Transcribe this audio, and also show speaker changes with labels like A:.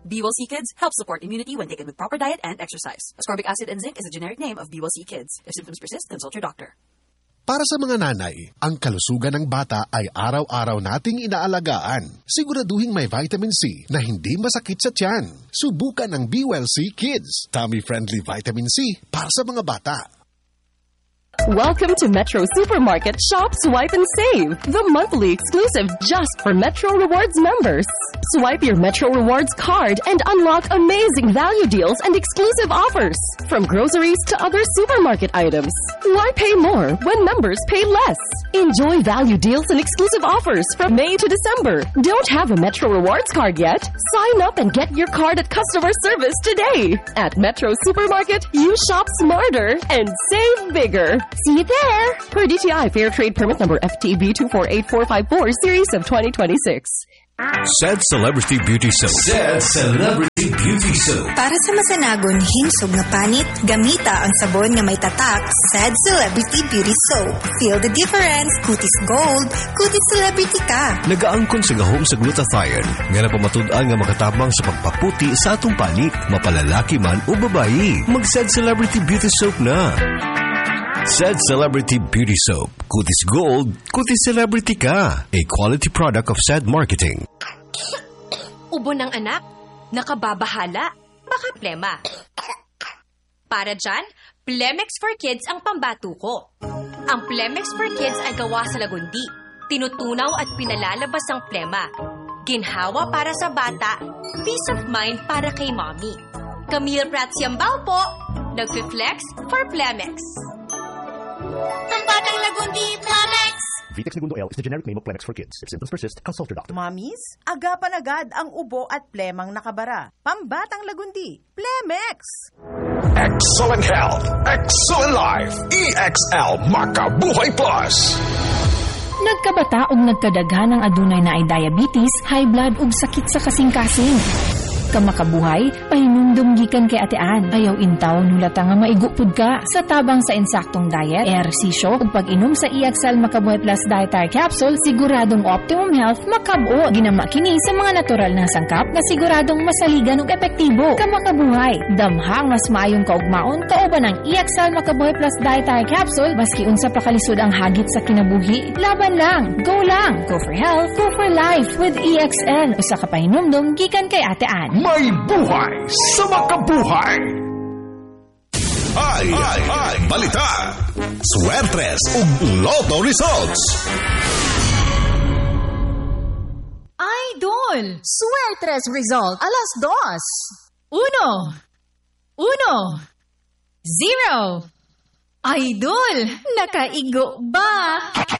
A: B-Well-C Kids helps support immunity when taken with proper diet and exercise. Ascorbic acid and zinc is a generic name of B-Well-C Kids. If symptoms persist, consult your doctor.
B: Para sa mga nanay, ang kalusugan ng bata ay araw-araw nating inaalagaan. Siguraduhin may vitamin C na hindi masakit sa tiyan. Subukan ang B-Well-C Kids. Tummy-friendly vitamin C para sa mga bata.
C: Welcome to Metro Supermarket Shop, Swipe and Save, the monthly exclusive just for Metro Rewards members. Swipe your Metro Rewards card and unlock amazing value deals and exclusive offers, from groceries to other supermarket items. Why pay more when members pay less? Enjoy value deals and exclusive offers from May to December. Don't have a Metro Rewards card yet? Sign up and get your card at customer service today. At Metro Supermarket, you shop smarter and save bigger. See you there! Per DTI Fair Trade Permit number FTB 248454 series of 2026.
D: Said Celebrity Beauty Soap.
E: Said Celebrity Beauty Soap.
F: Para sa masanagon hinsog nga panit, gamita ang sabon nga may tatak, Said Celebrity Beauty Soap. Feel the difference. Kutis gold, kutis celebrity ka.
D: Nagaangkon sa gahom sa glutathione, nga napamatud-an nga makatabang sa pagpaputi sa atong panit, mapalalaki man o babayi. Mag-Said Celebrity Beauty Soap na. Said Celebrity Beauty Soap. Kutis Gold, kutis celebrity ka. A quality product of Said Marketing.
G: Ubo ng anak, nakababahala, baka plema. Para dyan, Plemex for Kids ang pambatuko. Ang Plemex for Kids ay gawa sa lagundi. Tinutunaw at pinalalabas ang plema. Ginhawa para sa bata, peace of mind para kay mommy. Camille Prats Yambao po, nagfi-flex for Plemex.
F: Pambatang lagundi, Plemex!
H: Vitex Segundo L is the generic name of Plemex for kids. If symptoms persist, consult your doctor.
I: Mommies, agapan agad ang ubo at plemang nakabara. Pambatang lagundi, Plemex!
E: Excellent health, excellent life. EXL Makabuhay Plus.
J: Nagkabata ug nagkadaghan ng adunay na ay diabetes, high blood ug sakit sa kasing-kasing. Kamakabuhay, pahinumdum gikan kay atean. Ayaw intaw nulata nga maigupod ka sa tabang sa insaktong diet, ehersisyo ug pag-inom sa EXL Makabuhay Plus Dietary Capsule, siguradong optimum health makab-o. Ginama kini sa mga natural na sangkap nga siguradong masaligan ug epektibo. Kamakabuhay, damhang mas maayong kaugmaon kauban ng EXL Makabuhay Plus Dietary Capsule maski unsa pa kalisod ang hagit sa kinabuhi. Laban lang, go for health, go for life with EXL. Usa ka pahinumdum gikan kay atean.
E: May buhay sa makabuhay.
B: Ay, balita. Swertres ug Lotto results.
K: Idol, Swertres result, alas 2. 1, 0. Idol, nakaigo ba?